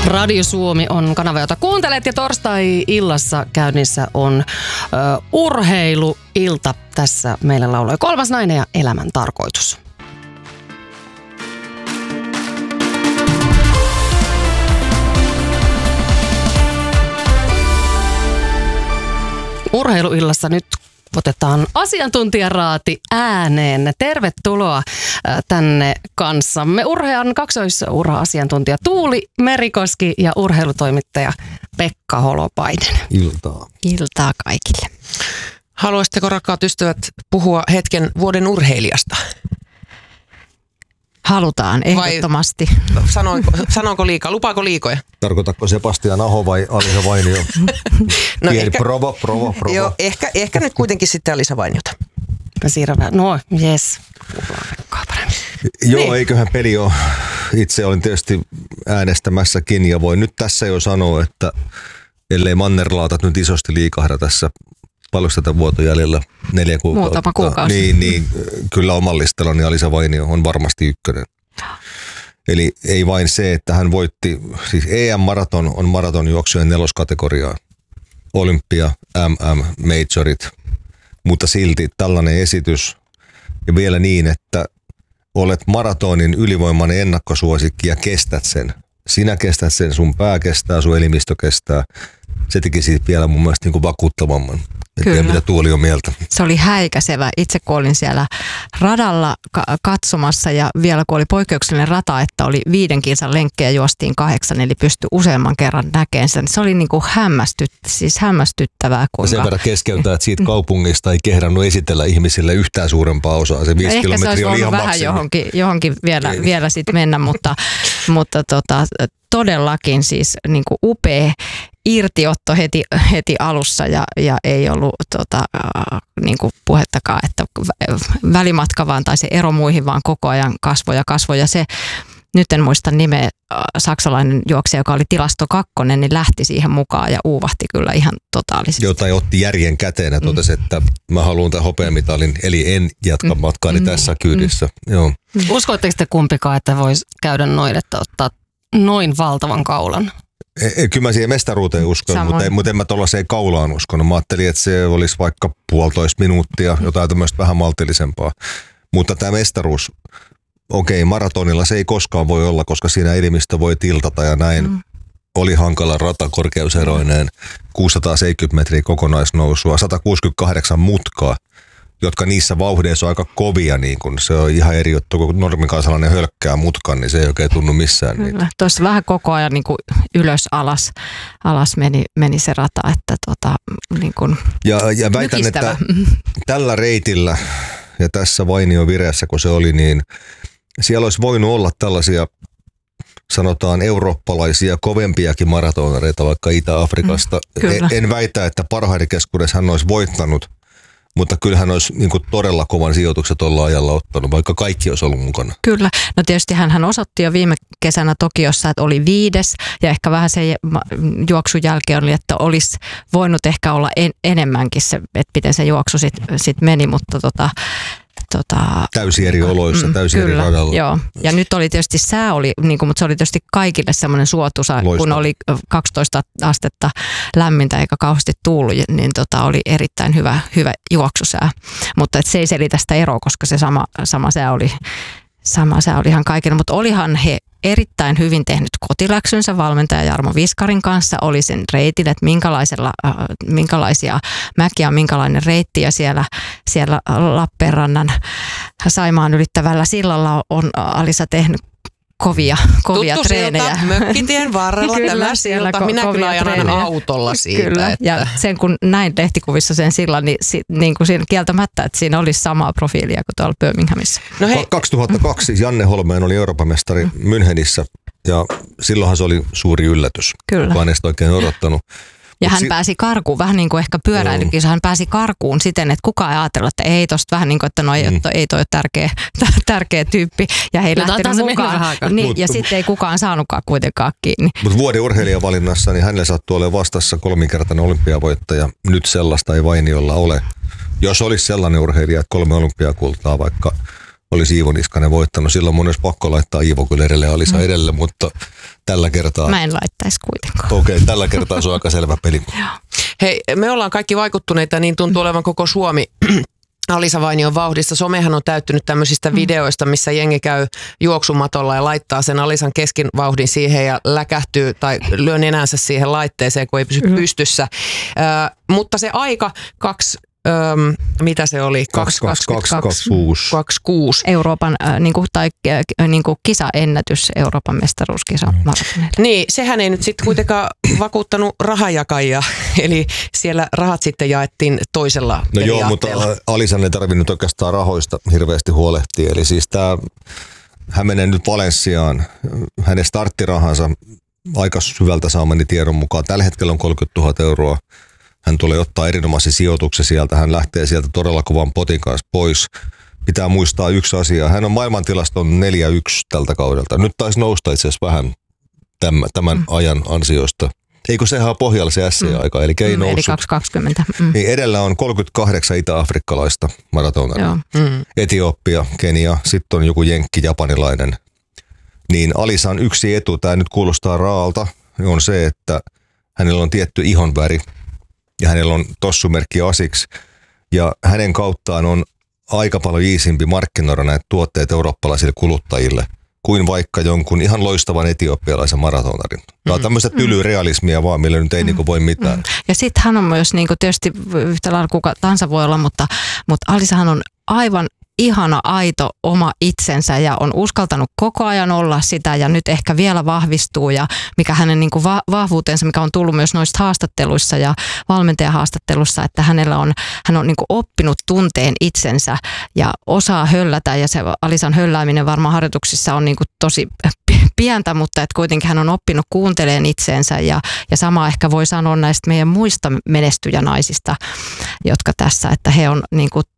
Radio Suomi on kanava, jota kuuntelet, ja torstai-illassa käynnissä on urheiluilta. Tässä meille lauloi Kolmas nainen ja Elämän tarkoitus. Urheiluillassa nyt otetaan asiantuntijaraati ääneen. Tervetuloa tänne kanssamme urhean kaksoisura-asiantuntija Tuuli Merikoski ja urheilutoimittaja Pekka Holopainen. Iltaa. Iltaa kaikille. Haluaisitteko, rakkaat ystävät, puhua hetken vuoden urheilijasta? Halutaan, ehdottomasti. Sanoinko liikaa? Lupaako liikoja? Tarkoitatko Sebastian Aho vai Alisa Vainio? No Pieni provo. Joo, ehkä nyt kuitenkin sitten Alisa Vainiota. No, jes. Joo, niin. Eiköhän peli ole. Itse olin tietysti äänestämässäkin ja voin nyt tässä jo sanoa, että ellei mannerlaatat nyt isosti liikahda tässä paljon tätä vuotta jäljellä 4 kuukautta. Muutama kuukausi. Niin, kyllä oman listallani Alisa Vainio on varmasti ykkönen. Eli ei vain se, että hän voitti, siis EM-maraton on maratonjuoksujen 4. kategoriaa, olympia, majorit, mutta silti tällainen esitys ja vielä niin, että olet maratonin ylivoimainen ennakkosuosikki ja kestät sen. Sinä kestät sen, sun pää kestää, sun elimistö kestää. Se teki siitä vielä mun mielestä niin kuin vakuuttavamman. En tiedä, mitä Tuuli on mieltä. Se oli häikäisevä. Itse kun olin siellä radalla katsomassa ja vielä kun oli poikkeuksellinen rata, että oli 5 kilsan lenkkejä, juostiin 8, eli pystyi useamman kerran näkemään sen. Se oli niin kuin hämmästyttävää. Kuinka... Sen verran keskeytää, että siitä kaupungista ei kehdannut esitellä ihmisille yhtään suurempaa osaa. Se 5 kilometriä oli ihan vähän johonkin vielä sitten mennä, mutta todellakin siis niin kuin upea irtiotto heti alussa ja ei ollut niin kuin puhettakaan, että välimatka vaan tai se ero muihin vaan koko ajan kasvoi ja se, nyt en muista nimeä, saksalainen juoksija, joka oli tilasto 2, niin lähti siihen mukaan ja uuvahti kyllä ihan totaalisesti. Jotain otti järjen käteen ja totesi, että mä haluan tämän hopeamitalin, eli en jatka matkaani tässä kyydissä. Joo. Uskoitteko te kumpikaan, että voisi käydä noin, että ottaa noin valtavan kaulan? Kyllä mä siihen mestaruuteen uskon, mutta en mä tuollaiseen kaulaan uskonut. Mä ajattelin, että se olisi vaikka 1,5 minuuttia, jotain tämmöistä vähän maltillisempaa. Mutta tämä mestaruus, maratonilla se ei koskaan voi olla, koska siinä elimistö voi tiltata ja näin. Oli hankala rata korkeuseroineen, 670 metriä kokonaisnousua, 168 mutkaa, jotka niissä vauhdeissa on aika kovia, niin kun se on ihan eri juttu, kun normikansalainen hölkkää mutkan, niin se ei oikein tunnu missään. Kyllä, tuossa vähän koko ajan niin kuin ylös alas meni se rata, että niin kuin ja väitän, että tällä reitillä ja tässä Vainion vireessä, kun se oli, niin siellä olisi voinut olla tällaisia, sanotaan eurooppalaisia, kovempiakin maratonareita, vaikka Itä-Afrikasta. En väitä, että parhaiden keskuudessa hän olisi voittanut, mutta kyllähän olisi niin kuin todella kovan sijoituksen tuolla ajalla ottanut, vaikka kaikki olisi ollut mukana. Kyllä. No tietysti hän osoitti jo viime kesänä Tokiossa, että oli 5. ja ehkä vähän sen juoksun jälkeen oli, että olisi voinut ehkä olla enemmänkin se, että miten se juoksu sit meni, mutta täysin eri oloissa, täysin eri radalla. Joo. Ja nyt oli tietysti sää, mutta se oli tietysti kaikille semmoinen suotuisa, kun oli 12 astetta lämmintä eikä kauheasti tuullut, niin oli erittäin hyvä juoksusää. Mutta se ei selitä sitä eroa, koska se sama sää oli ihan kaikille, mutta olihan he erittäin hyvin tehnyt kotiläksynsä valmentaja Jarmo Viskarin kanssa, oli sen reitillä, että minkälaisia mäkiä on, minkälainen reitti ja siellä Lappeenrannan Saimaan ylittävällä sillalla on Alisa tehnyt kovia treenejä. Tuttu silta, mökkitien varrella tämä silta. Minä kyllä ajan aina autolla siitä. Kyllä. Että... Ja sen kun näin lehtikuvissa sen sillan, niin kuin siinä kieltämättä, että siinä olisi samaa profiilia kuin tuolla Birminghamissa. No 2002 Janne Holmeen oli Euroopan mestari Münchenissä ja silloinhan se oli suuri yllätys. Kyllä. Kukaan ei sitä oikein odottanut. Ja hän pääsi karkuun, vähän niin kuin ehkä pyöräilykisa, hän pääsi karkuun siten, että kukaan ei ajatella, että ei tosta vähän niin kuin, että ei toi ole tärkeä tyyppi. Ja he ei lähtenyt mukaan. Niin, ja sitten ei kukaan saanutkaan kuitenkaan kiinni. Mutta vuoden urheilijavalinnassa, niin hänelle sattuu olemaan vastassa 3-kertainen olympiavoittaja. Nyt sellaista ei Vainiolla ole. Jos olisi sellainen urheilija, että 3 olympiakultaa vaikka olisi Iivo Niskanen voittanut. Silloin mun olisi pakko laittaa Iivo kyllä edelleen Alisa edelle, mutta tällä kertaa... Mä en laittaisi kuitenkaan. Okei, tällä kertaa se on aika selvä peli. Hei, me ollaan kaikki vaikuttuneita, niin tuntuu olevan koko Suomi Alisa Vainion vauhdissa. Somehan on täyttynyt tämmöisistä videoista, missä jengi käy juoksumatolla ja laittaa sen Alisan keskinvauhdin siihen ja läkähtyy tai lyö nenänsä siihen laitteeseen, kun ei pysy pystyssä. Mutta se aika mitä se oli? 2.26. Euroopan kisaennätys, Euroopan mestaruuskisa maratonille. Niin, sehän ei nyt sitten kuitenkaan vakuuttanut rahajakajia, eli siellä rahat sitten jaettiin toisella periaatteella. Joo, mutta Alisan ei tarvinnut oikeastaan rahoista hirveästi huolehtia. Eli siis hän menee nyt Valenssiaan, hänen starttirahansa aika syvältä saamani tiedon mukaan. Tällä hetkellä on 30 000 euroa. Hän tulee ottaa erinomaisen sijoituksen sieltä. Hän lähtee sieltä todella kovan potin kanssa pois. Pitää muistaa yksi asia. Hän on maailmantilaston 4-1 tältä kaudelta. Nyt taisi nousta itse asiassa vähän tämän ajan ansiosta. Eikö sehän ole pohjalla se SC-aika, eli ei noussut. Eli 2.20. Niin edellä on 38 itä-afrikkalaista maratonaria. Etiopia, Kenia, sitten on joku jenkki, japanilainen. Niin Alisan yksi etu, tämä nyt kuulostaa raalta, on se, että hänellä on tietty ihonväri. Ja hänellä on tossumerkki Asics, ja hänen kauttaan on aika paljon iisimpi markkinoida näitä tuotteita eurooppalaisille kuluttajille kuin vaikka jonkun ihan loistavan etiopialaisen maratonarin. Tämä on tämmöistä tylyrealismia vaan, millä nyt ei voi mitään. Ja sitten hän on myös tietysti yhtä lailla kuka tahansa voi olla, mutta Alisahan on aivan ihana, aito oma itsensä ja on uskaltanut koko ajan olla sitä ja nyt ehkä vielä vahvistuu ja mikä hänen vahvuutensa, mikä on tullut myös noista haastatteluissa ja valmentajahaastattelussa, että hän on oppinut tunteen itsensä ja osaa höllätä ja se Alisan höllääminen varmaan harjoituksissa on tosi pientä, mutta että kuitenkin hän on oppinut kuuntelemaan itseensä ja sama ehkä voi sanoa näistä meidän muista menestyjänaisista, jotka tässä, että he on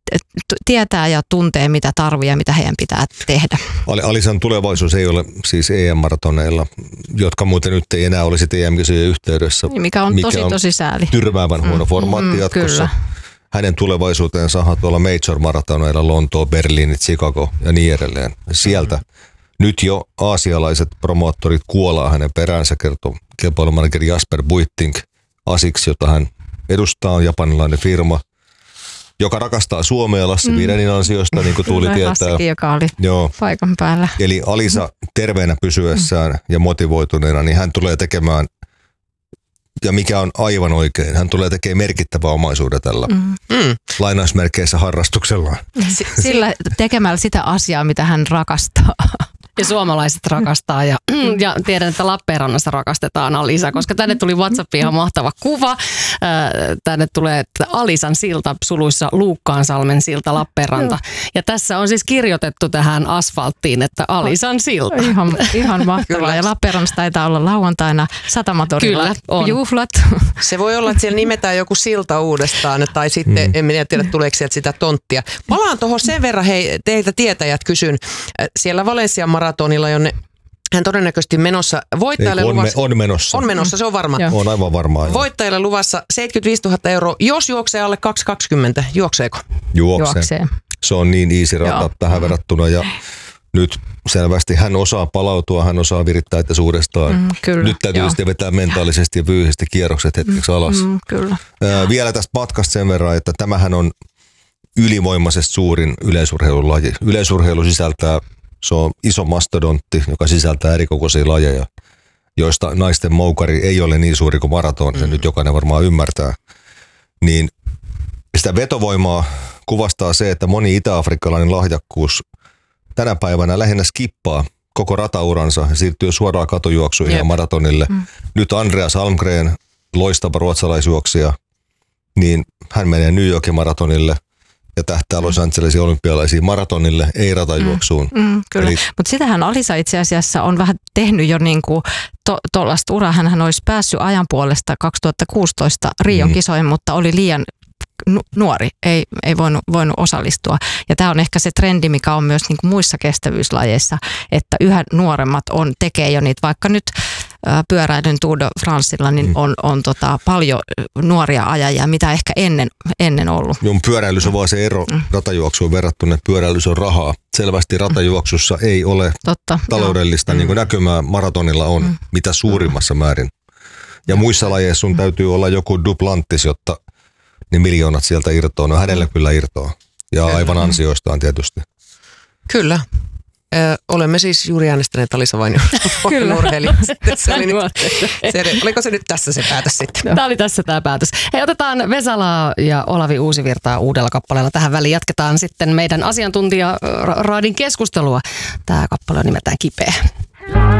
tietää ja tuntee, mitä tarvii ja mitä heidän pitää tehdä. Alisan tulevaisuus ei ole siis EM-maratoneilla, jotka muuten nyt ei enää olisi EM-kisojen yhteydessä. Mikä on tosi sääli. Tyrmäävän huono formaatti jatkossa. Kyllä. Hänen tulevaisuuteen sahaa tuolla Major-maratoneilla Lontoo, Berliini, Chicago ja niin edelleen. Sieltä nyt jo aasialaiset promoottorit kuolaa hänen peräänsä, kertoo kilpailumanageri Jasper Buitting. Asics, jota hän edustaa, on japanilainen firma, joka rakastaa Suomea Lassi Virenin ansiosta, niin kuin Tuuli tietää. Lassikin, joka oli paikan päällä. Eli Alisa terveenä pysyessään ja motivoituneena, niin hän tulee tekemään, ja mikä on aivan oikein, hän tulee tekemään merkittävää omaisuuden tällä lainausmerkeissä harrastuksellaan. Sillä tekemällä sitä asiaa, mitä hän rakastaa. Ja suomalaiset rakastaa ja tiedän, että Lappeenrannassa rakastetaan Alisa, koska tänne tuli WhatsAppiin ihan mahtava kuva. Tänne tulee Alisan silta, suluissa Luukkaansalmen silta, Lappeenranta. Ja tässä on siis kirjoitettu tähän asfalttiin, että Alisan silta. Ihan mahtavaa. Ja Lappeenrannassa taitaa olla lauantaina Satamatorilla juhlat. Se voi olla, että siellä nimetään joku silta uudestaan tai sitten, en tiedä tuleeko sieltä sitä tonttia. Palaan tuohon sen verran, hei teiltä tietäjät kysyn. Siellä Valenssian maratonilla, jonne hän todennäköisesti menossa. Voittajalle on menossa. On menossa, se on varma. Joo. On aivan varmaa. Voittajalle luvassa 75 000 euroa, jos juoksee alle 2.20. Juokseeko? Juoksee. Se on niin easy rata tähän verrattuna ja nyt selvästi hän osaa palautua, hän osaa virittää itse uudestaan. Nyt täytyy sitten vetää mentaalisesti ja fyysisesti kierrokset hetkeksi alas. Kyllä. Vielä tästä matkasta sen verran, että tämähän on ylivoimaisesti suurin yleisurheilulaji. Yleisurheilu sisältää, se on iso mastodontti, joka sisältää erikokoisia lajeja, joista naisten moukari ei ole niin suuri kuin maraton, sen nyt jokainen varmaan ymmärtää. Niin sitä vetovoimaa kuvastaa se, että moni itä-afrikkalainen lahjakkuus tänä päivänä lähinnä skippaa koko ratauransa ja siirtyy suoraan katujuoksuihin ja maratonille. Nyt Andreas Almgren, loistava ruotsalaisjuoksija, niin hän menee New Yorkin maratonille ja tähtää Los Angelesin olympialaisiin maratonille, ei ratajuoksuun. Kyllä, mutta sitähän Alisa itse asiassa on vähän tehnyt jo tuollaista uraa. Hän olisi päässyt ajan puolesta 2016 Rion kisoihin, mutta oli liian nuori, ei voinut osallistua. Ja tämä on ehkä se trendi, mikä on myös muissa kestävyyslajeissa, että yhä nuoremmat tekee jo niitä, vaikka nyt pyöräilyn Tour de Francella, niin on paljon nuoria ajajia, mitä ehkä ennen ollut. Joo, pyöräilys on vaan se ero ratajuoksuun verrattuna, että pyöräilys on rahaa. Selvästi ratajuoksussa ei ole taloudellista niin kuin näkymää, maratonilla on mitä suurimmassa määrin. Ja muissa lajeissa sun täytyy olla joku Duplantis, jotta ne miljoonat sieltä irtoaa. No hänellä kyllä irtoaa. Ja aivan ansioistaan tietysti. Kyllä. Olemme siis juuri äänestäneet Alisa Vainio urheilijaksi. Oliko se nyt tässä se päätös sitten? Tämä oli tässä tämä päätös. Hei, otetaan Vesalaa ja Olavi Uusivirtaa uudella kappaleella. Tähän väliin jatketaan sitten meidän asiantuntijaraadin keskustelua. Tämä kappale on nimeltään Kipeä.